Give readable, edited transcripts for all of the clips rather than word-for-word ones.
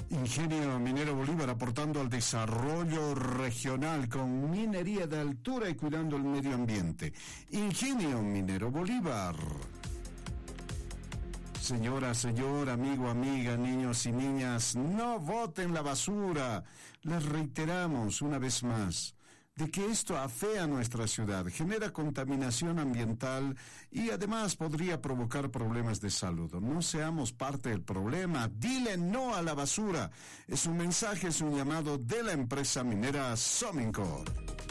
Ingenio Minero Bolívar aportando al desarrollo regional con minería de altura y cuidando el medio ambiente. Ingenio Minero Bolívar. Señora, señor, amigo, amiga, niños y niñas, no boten la basura. Les reiteramos una vez más de que esto afea nuestra ciudad, genera contaminación ambiental y además podría provocar problemas de salud. No seamos parte del problema, dile no a la basura. Es un mensaje, es un llamado de la empresa minera Somincor.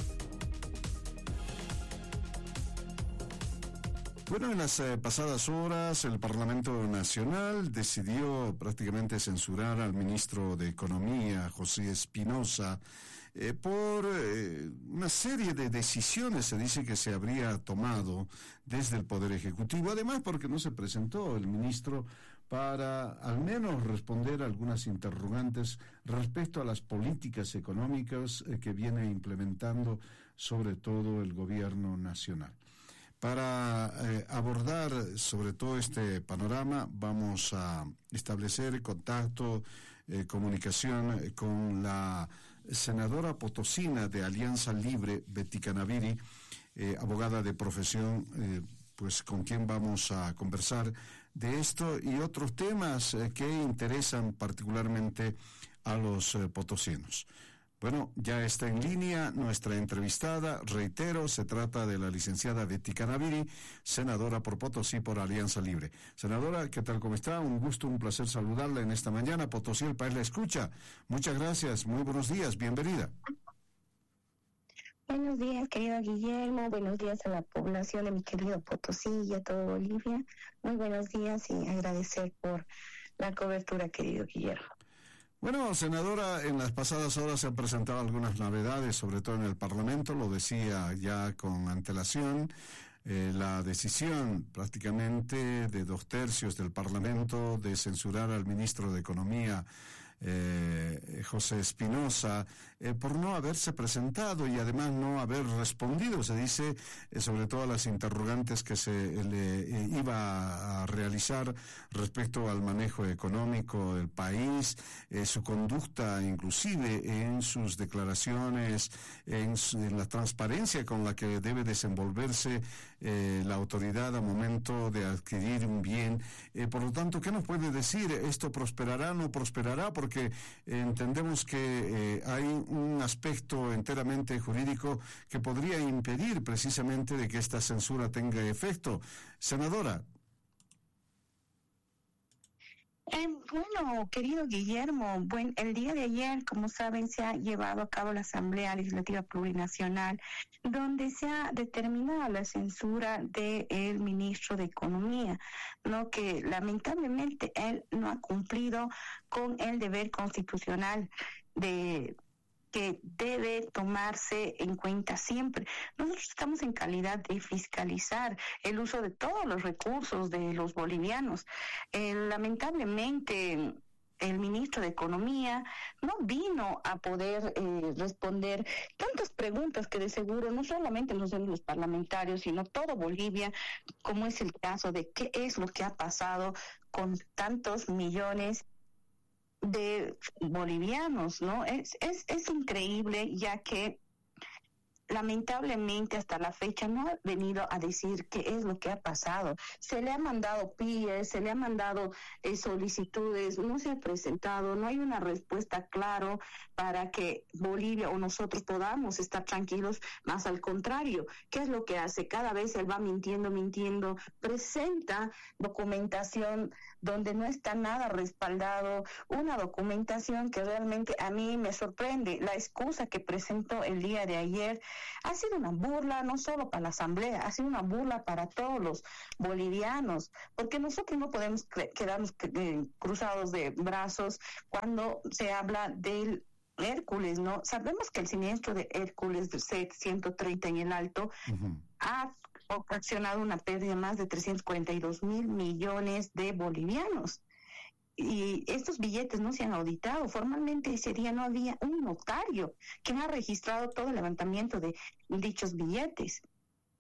Bueno, en las pasadas horas el Parlamento Nacional decidió prácticamente censurar al ministro de Economía, José Espinosa, por una serie de decisiones, se dice que se habría tomado desde el Poder Ejecutivo, además porque no se presentó el ministro para al menos responder algunas interrogantes respecto a las políticas económicas que viene implementando sobre todo el gobierno nacional. Para abordar sobre todo este panorama vamos a establecer contacto, comunicación con la senadora potosina de Alianza Libre, Betty Canaviri, abogada de profesión, pues con quien vamos a conversar de esto y otros temas que interesan particularmente a los potosinos. Bueno, ya está en línea nuestra entrevistada, reitero, se trata de la licenciada Betty Canaviri, senadora por Potosí por Alianza Libre. Senadora, ¿qué tal? ¿Cómo está? Un gusto, un placer saludarla en esta mañana. Potosí, el país la escucha. Muchas gracias, muy buenos días, bienvenida. Buenos días, querido Guillermo, buenos días a la población de mi querido Potosí y a todo Bolivia. Muy buenos días y agradecer por la cobertura, querido Guillermo. Bueno, senadora, en las pasadas horas se han presentado algunas novedades, sobre todo en el Parlamento, lo decía ya con antelación, la decisión prácticamente de 2/3 del Parlamento de censurar al ministro de Economía, José Espinosa, por no haberse presentado y además no haber respondido, se dice, sobre todo a las interrogantes que se le iba a realizar respecto al manejo económico del país, su conducta inclusive en sus declaraciones, en la transparencia con la que debe desenvolverse la autoridad a momento de adquirir un bien. Por lo tanto, ¿qué nos puede decir? ¿Esto prosperará, no prosperará? Porque entendemos que hay un aspecto enteramente jurídico que podría impedir precisamente de que esta censura tenga efecto. Senadora. Bueno, querido Guillermo, el día de ayer, como saben, se ha llevado a cabo la Asamblea Legislativa Plurinacional, donde se ha determinado la censura del ministro de Economía, ¿no? Que lamentablemente él no ha cumplido con el deber constitucional que debe tomarse en cuenta siempre. Nosotros estamos en calidad de fiscalizar el uso de todos los recursos de los bolivianos. Lamentablemente, el ministro de Economía no vino a poder responder tantas preguntas que de seguro no solamente nos hacen los parlamentarios, sino todo Bolivia, como es el caso de qué es lo que ha pasado con tantos millones de bolivianos, ¿no? Es increíble, ya que lamentablemente hasta la fecha no ha venido a decir qué es lo que ha pasado. Se le ha mandado PIEs, se le ha mandado solicitudes, no se ha presentado, no hay una respuesta clara para que Bolivia o nosotros podamos estar tranquilos, más al contrario. ¿Qué es lo que hace? Cada vez él va mintiendo, presenta documentación donde no está nada respaldado, una documentación que realmente a mí me sorprende. La excusa que presentó el día de ayer ha sido una burla no solo para la Asamblea, ha sido una burla para todos los bolivianos, porque nosotros no podemos quedarnos cruzados de brazos cuando se habla del Hércules, ¿no? Sabemos que el siniestro de Hércules de C-130 en el Alto ha ocasionado una pérdida de más de 342 mil millones de bolivianos. Y estos billetes no se han auditado. Formalmente ese día no había un notario quien ha registrado todo el levantamiento de dichos billetes.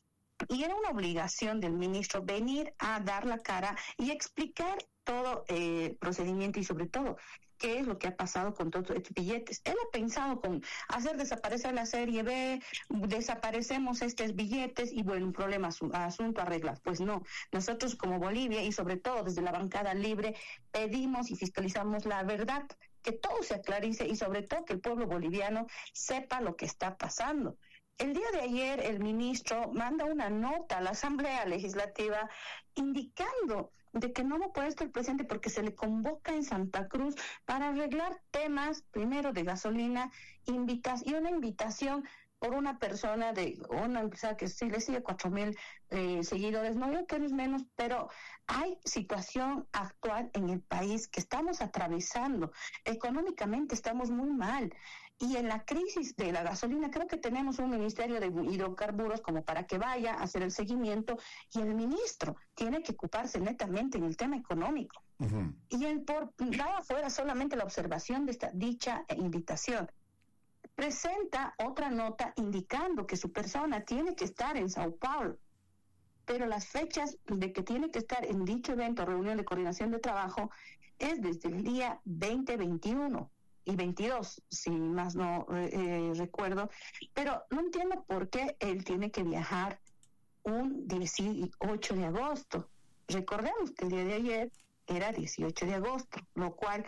Y era una obligación del ministro venir a dar la cara y explicar todo el procedimiento y sobre todo qué es lo que ha pasado con todos estos billetes. Él ha pensado con hacer desaparecer la serie B, desaparecemos estos billetes y bueno, un problema, asunto arreglado. Pues no, nosotros como Bolivia y sobre todo desde la bancada libre pedimos y fiscalizamos la verdad, que todo se aclarice y sobre todo que el pueblo boliviano sepa lo que está pasando. El día de ayer el ministro manda una nota a la Asamblea Legislativa indicando de que no va a poder estar presente porque se le convoca en Santa Cruz para arreglar temas, primero de gasolina, y una invitación por una persona de una empresa que sí le sigue 4,000 seguidores. No digo que no es menos, pero hay situación actual en el país que estamos atravesando. Económicamente estamos muy mal. Y en la crisis de la gasolina creo que tenemos un ministerio de hidrocarburos como para que vaya a hacer el seguimiento y el ministro tiene que ocuparse netamente en el tema económico. Uh-huh. Y él daba fuera solamente la observación de esta dicha invitación. Presenta otra nota indicando que su persona tiene que estar en Sao Paulo, pero las fechas de que tiene que estar en dicho evento, reunión de coordinación de trabajo, es desde el día 20, 21 y 22, si más no recuerdo, pero no entiendo por qué él tiene que viajar un 18 de agosto. Recordemos que el día de ayer era 18 de agosto, lo cual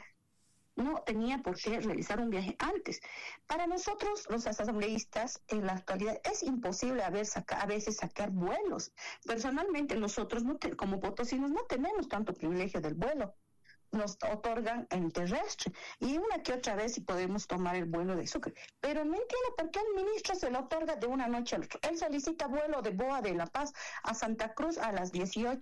no tenía por qué realizar un viaje antes. Para nosotros, los asambleístas, en la actualidad es imposible a veces sacar vuelos. Personalmente, nosotros como potosinos no tenemos tanto privilegio del vuelo. Nos otorgan en terrestre y una que otra vez si podemos tomar el vuelo de Sucre. Pero no entiendo por qué el ministro se lo otorga de una noche a la otra. Él solicita vuelo de Boa de La Paz a Santa Cruz a las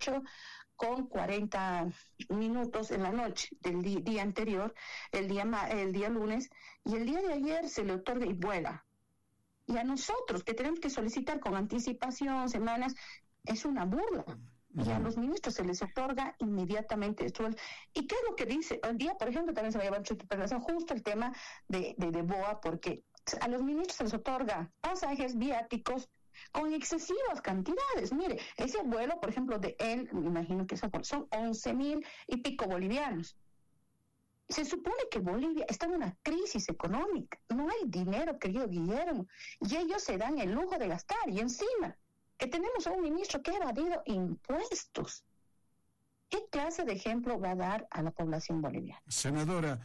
18:40 en la noche del día anterior, el día lunes, y el día de ayer se le otorga y vuela. Y a nosotros, que tenemos que solicitar con anticipación, semanas, es una burla. Y a los ministros se les otorga inmediatamente esto. ¿Y qué es lo que dice? Hoy día, por ejemplo, también se va a llevar su interpelación justo el tema de Boa, porque a los ministros se les otorga pasajes viáticos con excesivas cantidades. Mire, ese vuelo, por ejemplo, de él, me imagino que son 11,000 y pico bolivianos. Se supone que Bolivia está en una crisis económica. No hay dinero, querido Guillermo. Y ellos se dan el lujo de gastar. Y encima, que tenemos a un ministro que ha evadido impuestos. ¿Qué clase de ejemplo va a dar a la población boliviana? Senadora,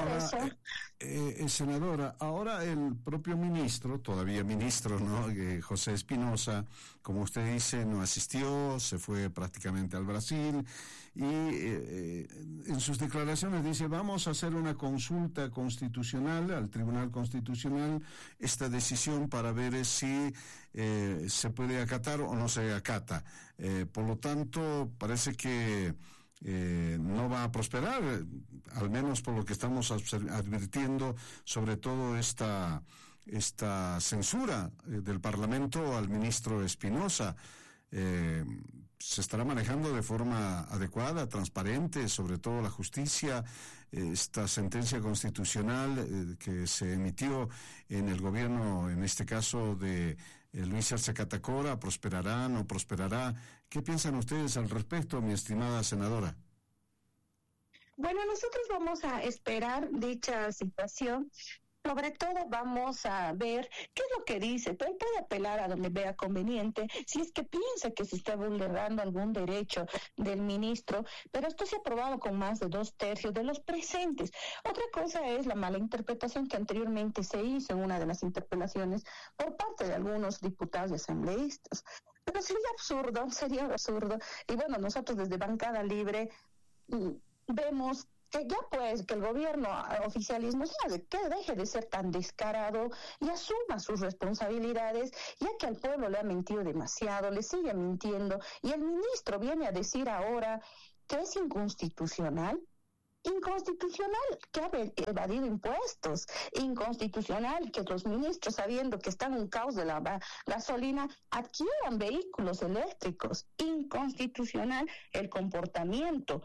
senadora, ahora el propio ministro, todavía ministro, ¿no? José Espinosa, como usted dice, no asistió, se fue prácticamente al Brasil y en sus declaraciones dice, vamos a hacer una consulta constitucional al Tribunal Constitucional, esta decisión para ver si se puede acatar o no se acata. Por lo tanto, parece que no va a prosperar, al menos por lo que estamos advirtiendo, sobre todo esta censura del Parlamento al ministro Espinosa. Se estará manejando de forma adecuada, transparente, sobre todo la justicia, esta sentencia constitucional que se emitió en el gobierno, en este caso de Luis Arce Catacora, ¿prosperará, no prosperará? ¿Qué piensan ustedes al respecto, mi estimada senadora? Bueno, nosotros vamos a esperar dicha situación. Sobre todo vamos a ver qué es lo que dice. Pero él puede apelar a donde vea conveniente, si es que piensa que se está vulnerando algún derecho del ministro, pero esto se ha aprobado con más de 2/3 de los presentes. Otra cosa es la mala interpretación que anteriormente se hizo en una de las interpelaciones por parte de algunos diputados y asambleístas. Pero sería absurdo. Y bueno, nosotros desde Bancada Libre vemos que ya pues que el gobierno oficialismo que deje de ser tan descarado y asuma sus responsabilidades, ya que al pueblo le ha mentido demasiado, le sigue mintiendo, y el ministro viene a decir ahora que es inconstitucional que ha evadido impuestos, inconstitucional que los ministros, sabiendo que están en un caos de la gasolina, adquieran vehículos eléctricos, inconstitucional el comportamiento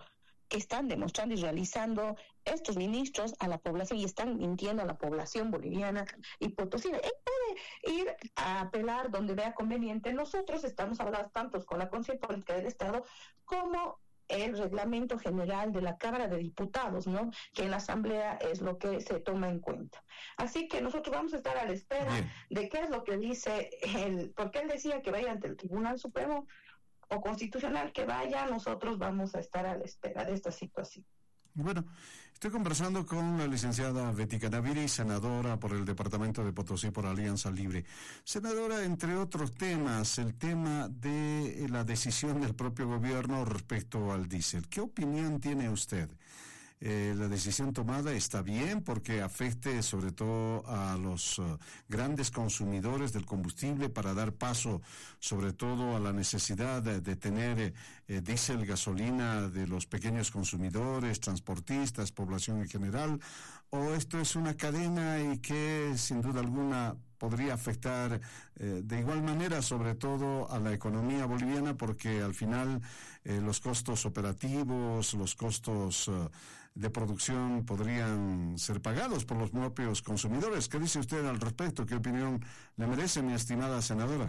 que están demostrando y realizando estos ministros a la población y están mintiendo a la población boliviana y potosina. Él puede ir a apelar donde vea conveniente. Nosotros estamos hablando tanto con la Consejería Política del Estado como el reglamento general de la Cámara de Diputados, ¿no? Que en la Asamblea es lo que se toma en cuenta. Así que nosotros vamos a estar a la espera de qué es lo que dice porque él decía que vaya ante el Tribunal Supremo o Constitucional, que vaya, nosotros vamos a estar a la espera de esta situación. Bueno, estoy conversando con la licenciada Betty Canaviri, senadora por el departamento de Potosí por Alianza Libre. Senadora, entre otros temas, el tema de la decisión del propio gobierno respecto al diésel. ¿Qué opinión tiene usted? La decisión tomada está bien porque afecte sobre todo a los grandes consumidores del combustible para dar paso sobre todo a la necesidad de tener diésel, gasolina de los pequeños consumidores, transportistas, población en general, o esto es una cadena y que sin duda alguna podría afectar de igual manera sobre todo a la economía boliviana porque al final los costos operativos, los costos de producción podrían ser pagados por los propios consumidores. ¿Qué dice usted al respecto? ¿Qué opinión le merece, mi estimada senadora?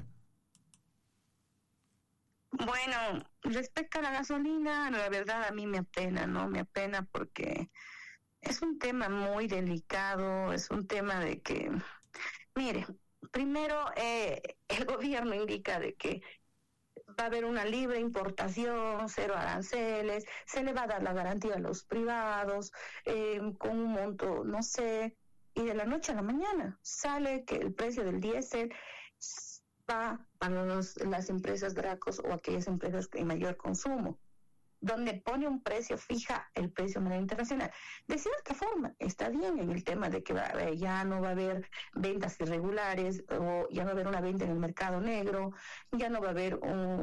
Bueno, respecto a la gasolina, la verdad a mí me apena, ¿no? Me apena porque es un tema muy delicado, es un tema de que, mire, primero el gobierno indica de que va a haber una libre importación, 0 aranceles, se le va a dar la garantía a los privados, con un monto, no sé, y de la noche a la mañana sale que el precio del diésel va para las empresas Dracos o aquellas empresas en mayor consumo, donde pone un precio, fija el precio a manera internacional. De cierta forma, está bien en el tema de que ya no va a haber ventas irregulares, o ya va a haber una venta en el mercado negro, ya no va a haber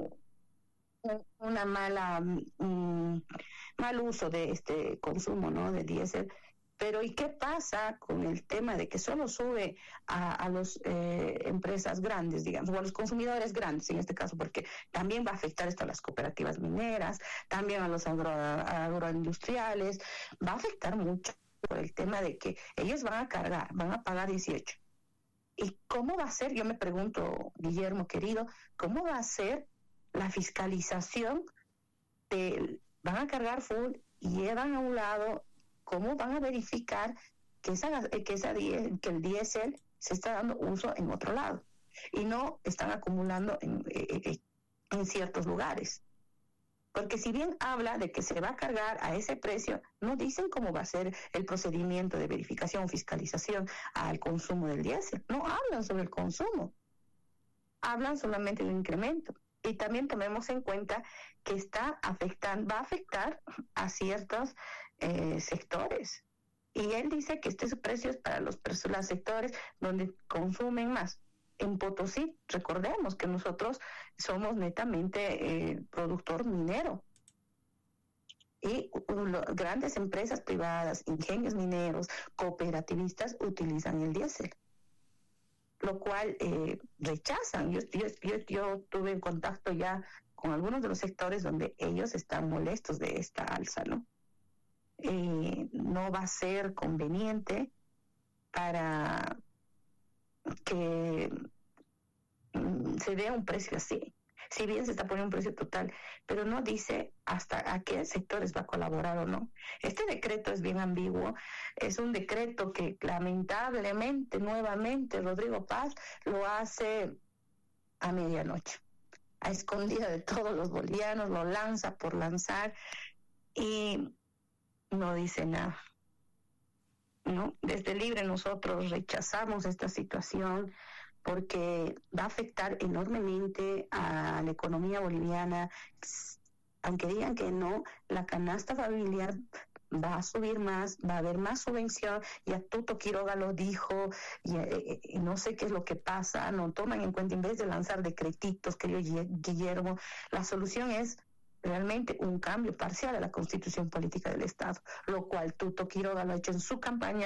una mal uso de este consumo, ¿no?, de diésel. Pero ¿y qué pasa con el tema de que solo sube a las empresas grandes, digamos, o a los consumidores grandes en este caso? Porque también va a afectar esto a las cooperativas mineras, también a los agroindustriales, va a afectar mucho por el tema de que ellos van a pagar 18. ¿Y cómo va a ser? Yo me pregunto, Guillermo querido, ¿cómo va a ser la fiscalización? Van a cargar full y llevan a un lado. ¿Cómo van a verificar que el diésel se está dando uso en otro lado y no están acumulando en ciertos lugares? Porque si bien habla de que se va a cargar a ese precio, no dicen cómo va a ser el procedimiento de verificación o fiscalización al consumo del diésel. No hablan sobre el consumo, hablan solamente del incremento. Y también tomemos en cuenta que va a afectar a ciertos sectores. Y él dice que este precio es para los sectores donde consumen más. En Potosí, recordemos que nosotros somos netamente productor minero. Y grandes empresas privadas, ingenios mineros, cooperativistas utilizan el diésel, lo cual rechazan. Yo tuve en contacto ya con algunos de los sectores donde ellos están molestos de esta alza, ¿no? No va a ser conveniente para que se dé un precio así. Si bien se está poniendo un precio total, pero no dice hasta a qué sectores va a colaborar o no. Este decreto es bien ambiguo, es un decreto que lamentablemente, nuevamente, Rodrigo Paz lo hace a medianoche, a escondida de todos los bolivianos, lo lanza por lanzar y no dice nada, ¿no? Desde Libre nosotros rechazamos esta situación porque va a afectar enormemente a la economía boliviana. Aunque digan que no, la canasta familiar va a subir más, va a haber más subvención. Ya Tuto Quiroga lo dijo, y no sé qué es lo que pasa, no toman en cuenta, en vez de lanzar decretitos, querido Guillermo, la solución es realmente un cambio parcial a la Constitución Política del Estado, lo cual Tuto Quiroga lo ha hecho en su campaña